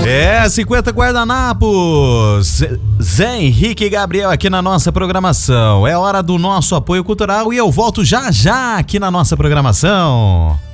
50 guardanapos. Zé Henrique e Gabriel aqui na nossa programação. É hora do nosso apoio cultural e eu volto já já aqui na nossa programação.